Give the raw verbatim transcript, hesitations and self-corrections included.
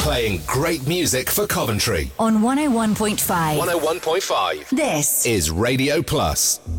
Playing great music for Coventry. On one oh one point five. one oh one point five. This is Radio Plus.